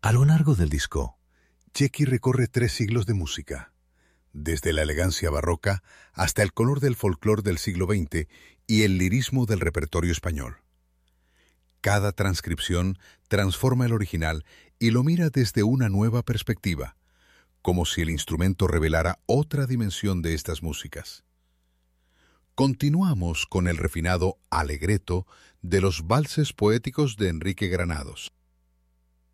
A lo largo del disco, Checky recorre 3 siglos de música, desde la elegancia barroca hasta el color del folclore del siglo XX y el lirismo del repertorio español. Cada transcripción transforma el original y lo mira desde una nueva perspectiva, como si el instrumento revelara otra dimensión de estas músicas. Continuamos con el refinado alegreto de los valses poéticos de Enrique Granados.